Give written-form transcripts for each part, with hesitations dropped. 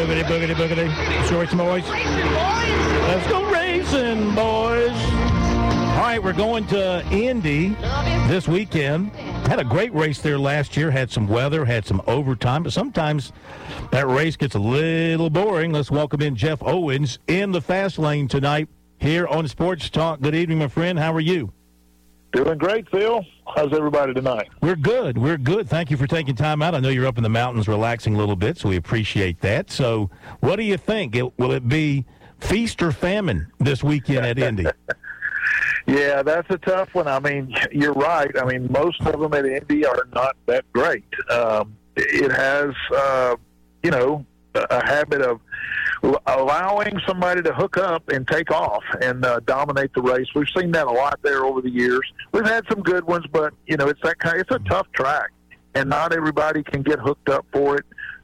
Boogity, boogity, boogity. Shorts, boys. Let's go racing, boys. All right, we're going to Indy this weekend. Had a great race there last year. Had some weather, had some overtime, but sometimes that race gets a little boring. Let's welcome in Jeff Owens in the fast lane tonight here on Sports Talk. Good evening, my friend. How are you? Doing great, Phil. How's everybody tonight? We're good. We're good. Thank you for taking time out. I know you're up in the mountains relaxing a little bit, so we appreciate that. So what do you think? Will it be feast or famine this weekend at Indy? Yeah, that's a tough one. I mean, you're right. I mean, most of them at Indy are not that great. It has, a habit of allowing somebody to hook up and take off and dominate the race. We've seen that a lot there over the years. We've had some good ones, but it's it's a tough track, and not everybody can get hooked up for it.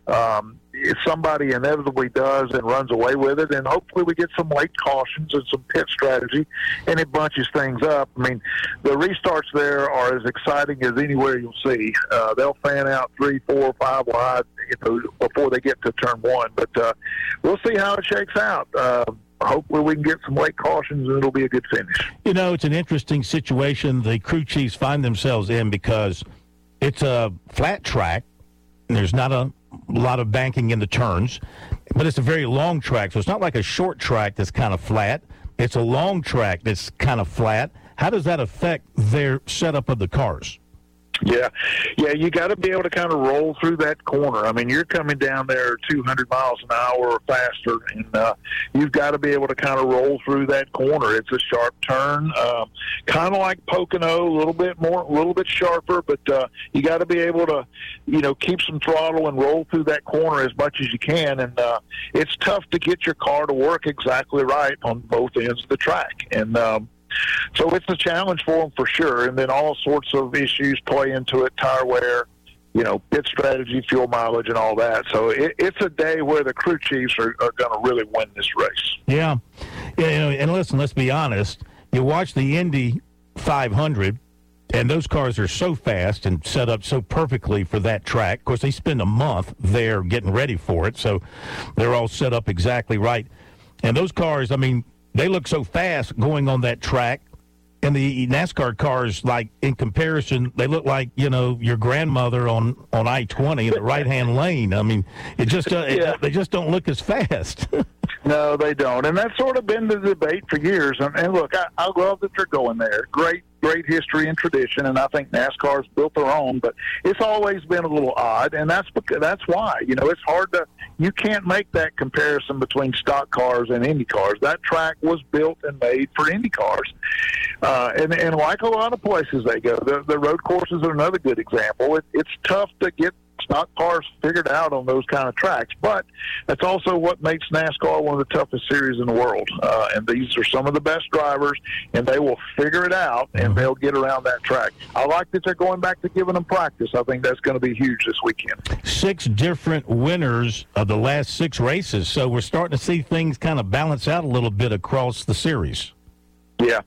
If somebody inevitably does and runs away with it, and hopefully we get some late cautions and some pit strategy, and it bunches things up. I mean, the restarts there are as exciting as anywhere you'll see. They'll fan out 3, 4, 5 wide, before they get to turn one. But we'll see how it shakes out. Hopefully we can get some late cautions, and it'll be a good finish. It's an interesting situation the crew chiefs find themselves in because it's a flat track. And there's not a lot of banking in the turns, but it's a very long track. So it's not like a short track that's kind of flat. It's a long track that's kind of flat. How does that affect their setup of the cars? Yeah, you got to be able to kind of roll through that corner. I mean, you're coming down there 200 miles an hour or faster, and you've got to be able to kind of roll through that corner. It's a sharp turn, kind of like Pocono, a little bit sharper, but you got to be able to, keep some throttle and roll through that corner as much as you can. And it's tough to get your car to work exactly right on both ends of the track. And so it's a challenge for them for sure, and then all sorts of issues play into it, tire wear, pit strategy, fuel mileage, and all that. So it's a day where the crew chiefs are going to really win this race. Yeah, and listen, let's be honest. You watch the Indy 500, and those cars are so fast and set up so perfectly for that track. Of course, they spend a month there getting ready for it, so they're all set up exactly right. And those cars, I mean, they look so fast going on that track, and the NASCAR cars, like, in comparison, they look like, your grandmother on I-20 in the right-hand lane. I mean, they just don't look as fast. No, they don't. And that's sort of been the debate for years. And look, I love that they're going there. Great history and tradition, and I think NASCAR's built their own, but it's always been a little odd, and that's why. It's hard to – you can't make that comparison between stock cars and Indy cars. That track was built and made for Indy cars. And like a lot of places they go, the road courses are another good example. It's tough to get stock cars figured out on those kind of tracks, but that's also what makes NASCAR one of the toughest series in the world. And these are some of the best drivers, and they will figure it out, and they'll get around that track. I like that they're going back to giving them practice. I think that's going to be huge this weekend. 6 different winners of the last 6 races, so we're starting to see things kind of balance out a little bit across the series. Yeah.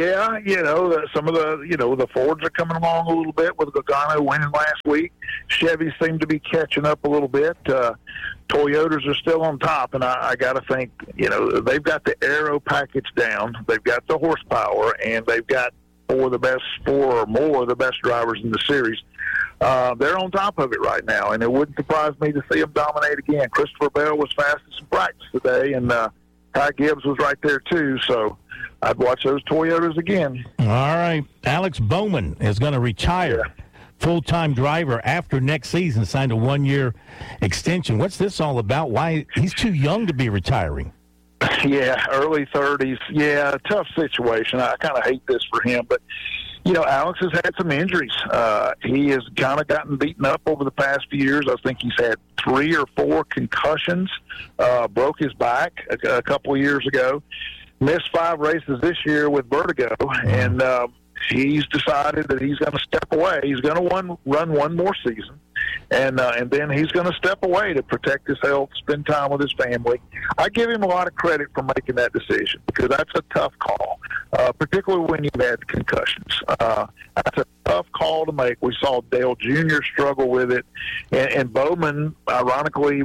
Some of the Fords are coming along a little bit with Logano winning last week. Chevys seem to be catching up a little bit. Toyotas are still on top, and I got to think, they've got the aero package down. They've got the horsepower, and they've got 4 or more of the best drivers in the series. They're on top of it right now, and it wouldn't surprise me to see them dominate again. Christopher Bell was fastest in practice today, and Ty Gibbs was right there too, so I'd watch those Toyotas again. All right. Alex Bowman is going to retire. Yeah. Full-time driver after next season, signed a 1-year extension. What's this all about? Why? He's too young to be retiring. Yeah, early 30s. Yeah, tough situation. I kind of hate this for him, but Alex has had some injuries. He has kind of gotten beaten up over the past few years. I think he's had 3 or 4 concussions, broke his back a couple of years ago, missed 5 races this year with vertigo, and he's decided that he's going to step away. He's going to run one more season, and then he's going to step away to protect his health, spend time with his family. I give him a lot of credit for making that decision because that's a tough call, particularly when you've had concussions. That's a tough call to make. We saw Dale Jr. struggle with it, and Bowman, ironically,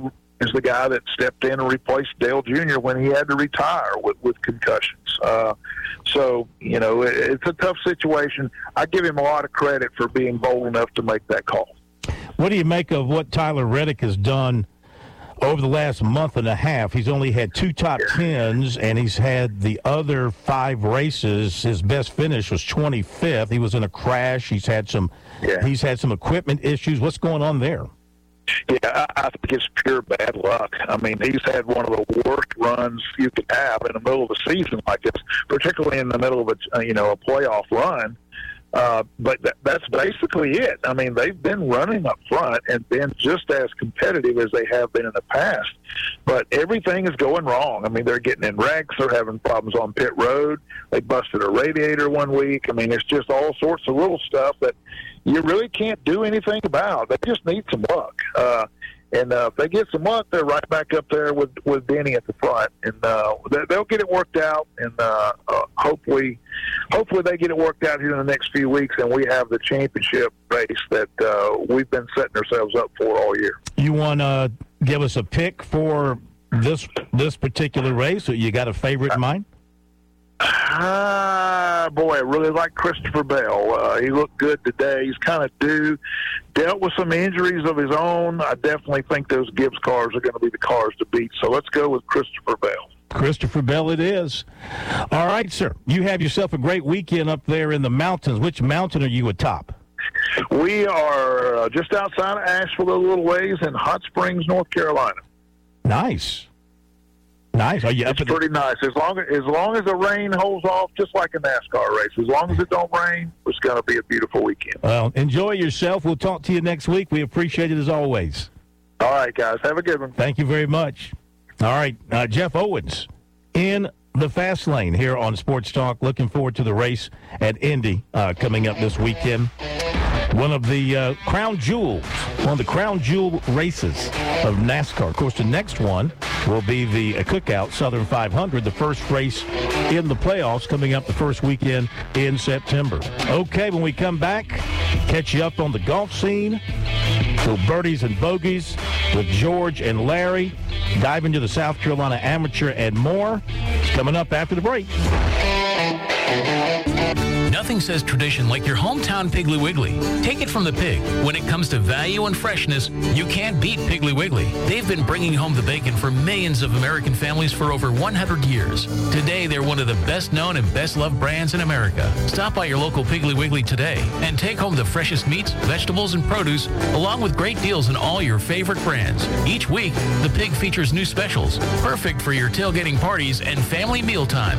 is the guy that stepped in and replaced Dale Jr. when he had to retire with concussions. So, you know, it's a tough situation. I give him a lot of credit for being bold enough to make that call. What do you make of what Tyler Reddick has done over the last month and a half? He's only had 2 top 10s, and he's had the other 5 races. His best finish was 25th. He was in a crash. He's had some equipment issues. What's going on there? Yeah, I think it's pure bad luck. I mean, he's had one of the worst runs you could have in the middle of a season like this, particularly in the middle of a playoff run. But that's basically it. I mean, they've been running up front and been just as competitive as they have been in the past. But everything is going wrong. I mean, they're getting in wrecks. They're having problems on pit road. They busted a radiator one week. I mean, it's just all sorts of little stuff that you really can't do anything about. They just need some luck. And if they get some luck, they're right back up there with Denny at the front, and they'll get it worked out. And hopefully they get it worked out here in the next few weeks, and we have the championship race that we've been setting ourselves up for all year. You want to give us a pick for this particular race? Or you got a favorite in mind? Boy, I really like Christopher Bell. He looked good today. He's kind of dealt with some injuries of his own. I definitely think those Gibbs cars are going to be the cars to beat. So let's go with Christopher Bell. Christopher Bell it is. All right, sir. You have yourself a great weekend up there in the mountains. Which mountain are you atop? We are just outside of Asheville a little ways in Hot Springs, North Carolina. Nice. Nice. It's pretty nice. As long as the rain holds off, just like a NASCAR race. As long as it don't rain, it's going to be a beautiful weekend. Well, enjoy yourself. We'll talk to you next week. We appreciate it as always. All right, guys. Have a good one. Thank you very much. All right, Jeff Owens in the fast lane here on Sports Talk. Looking forward to the race at Indy coming up this weekend. One of the crown jewel races of NASCAR. Of course, the next one will be the Cookout Southern 500, the first race in the playoffs coming up the first weekend in September. Okay, when we come back, catch you up on the golf scene, little birdies and bogeys with George and Larry, dive into the South Carolina Amateur and more. It's coming up after the break. Nothing says tradition like your hometown Piggly Wiggly. Take it from the pig. When it comes to value and freshness, you can't beat Piggly Wiggly. They've been bringing home the bacon for millions of American families for over 100 years. Today, they're one of the best-known and best-loved brands in America. Stop by your local Piggly Wiggly today and take home the freshest meats, vegetables, and produce, along with great deals on all your favorite brands. Each week, the pig features new specials, perfect for your tailgating parties and family mealtime.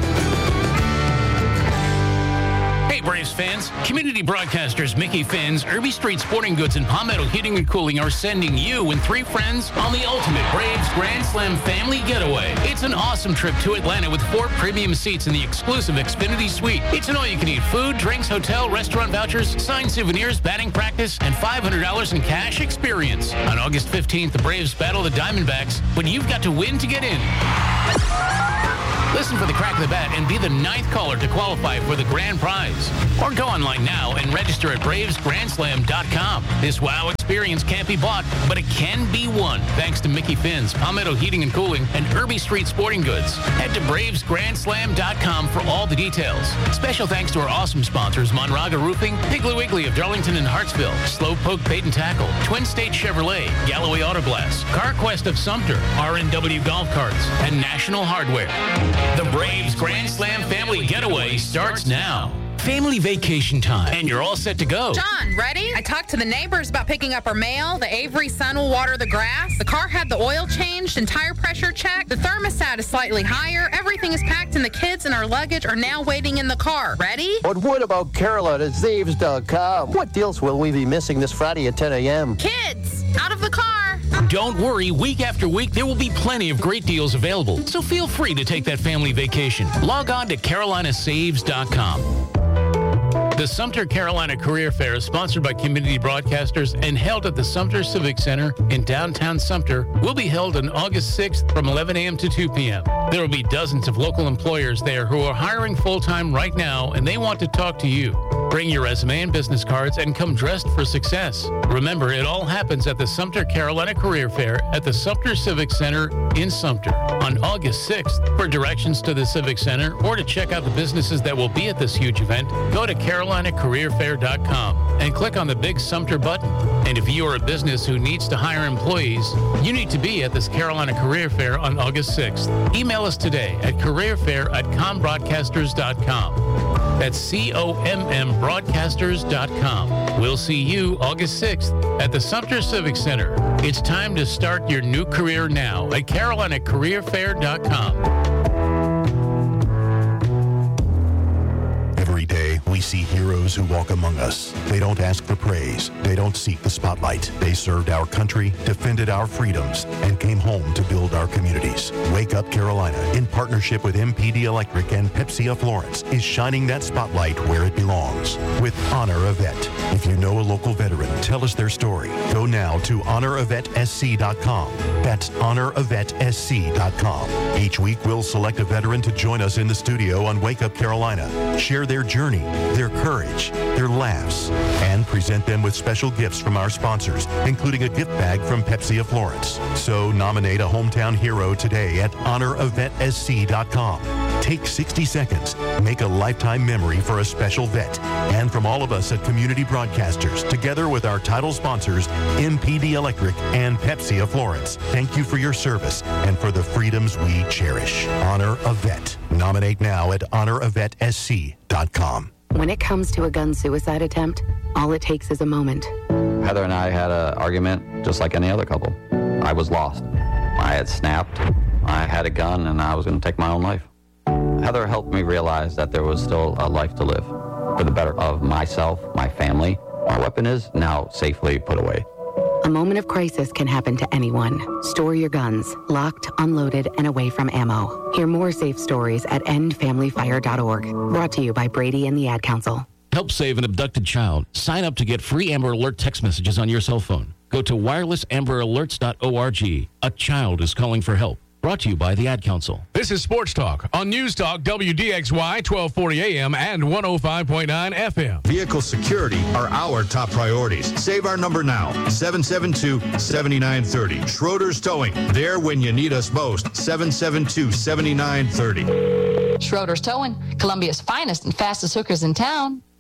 Hey Braves fans, community broadcasters Mickey Finn's, Irby Street Sporting Goods, and Palmetto Heating and Cooling are sending you and 3 friends on the ultimate Braves Grand Slam family getaway. It's an awesome trip to Atlanta with 4 premium seats in the exclusive Xfinity Suite. It's an all-you-can-eat food, drinks, hotel, restaurant vouchers, signed souvenirs, batting practice, and $500 in cash experience. On August 15th, the Braves battle the Diamondbacks, but you've got to win to get in. Listen for the crack of the bat and be the 9th caller to qualify for the grand prize. Or go online now and register at BravesGrandSlam.com. This wow experience can't be bought, but it can be won. Thanks to Mickey Finn's, Palmetto Heating and Cooling, and Irby Street Sporting Goods. Head to BravesGrandSlam.com for all the details. Special thanks to our awesome sponsors, Monraga Roofing, Piggly Wiggly of Darlington and Hartsville, Slowpoke Bait and Tackle, Twin State Chevrolet, Galloway Auto Glass, CarQuest of Sumter, RNW Golf Carts, and National Hardware. The Braves Grand Slam Family Getaway starts now. Family vacation time, and you're all set to go. John, ready? I talked to the neighbors about picking up our mail. The Avery son will water the grass. The car had the oil changed and tire pressure checked. The thermostat is slightly higher. Everything is packed, and the kids and our luggage are now waiting in the car. Ready? But what about Carolina at Zaves.com? What deals will we be missing this Friday at 10 a.m.? Kids, out of the car. Don't worry, week after week, there will be plenty of great deals available. So feel free to take that family vacation. Log on to CarolinaSaves.com. The Sumter Carolina Career Fair is sponsored by Community Broadcasters and held at the Sumter Civic Center in downtown Sumter. Will be held on August 6th from 11 a.m. to 2 p.m. There will be dozens of local employers there who are hiring full-time right now, and they want to talk to you. Bring your resume and business cards and come dressed for success. Remember, it all happens at the Sumter Carolina Career Fair at the Sumter Civic Center in Sumter on August 6th. For directions to the Civic Center or to check out the businesses that will be at this huge event, go to carolinacareerfair.com and click on the big Sumter button. And if you are a business who needs to hire employees, you need to be at this Carolina Career Fair on August 6th. Email us today at careerfair@combroadcasters.com. That's COMM broadcasters.com. We'll see you August 6th at the Sumter Civic Center. It's time to start your new career now at carolinacareerfair.com. Every day, we see heroes who walk among us. They don't ask for praise. They don't seek the spotlight. They served our country, defended our freedoms, and came home to build our communities. Wake Up Carolina, in partnership with MPD Electric and Pepsi of Florence, is shining that spotlight where it belongs with Honor a Vet. If you know a local veteran, tell us their story. Go now to honoravetSC.com. That's honoravetSC.com. Each week, we'll select a veteran to join us in the studio on Wake Up Carolina. Share their journey, their courage, their laughs, and present them with special gifts from our sponsors, including a gift bag from Pepsi of Florence. So nominate a hometown hero today at honoravetSC.com. Take 60 seconds. Make a lifetime memory for a special vet. And from all of us at Community Broadcasters, together with our title sponsors, MPD Electric and Pepsi of Florence, thank you for your service and for the freedoms we cherish. Honor a Vet. Nominate now at honoravetSC.com. When it comes to a gun suicide attempt, all it takes is a moment. Heather and I had an argument just like any other couple. I was lost. I had snapped. I had a gun, and I was going to take my own life. Heather helped me realize that there was still a life to live for the better of myself, my family. My weapon is now safely put away. A moment of crisis can happen to anyone. Store your guns, locked, unloaded, and away from ammo. Hear more safe stories at endfamilyfire.org. Brought to you by Brady and the Ad Council. Help save an abducted child. Sign up to get free Amber Alert text messages on your cell phone. Go to wirelessamberalerts.org. A child is calling for help. Brought to you by the Ad Council. This is Sports Talk on News Talk WDXY 1240 AM and 105.9 FM. Vehicle security are our top priorities. Save our number now, 772-7930. Schroeder's Towing, there when you need us most, 772-7930. Schroeder's Towing, Columbia's finest and fastest hookers in town.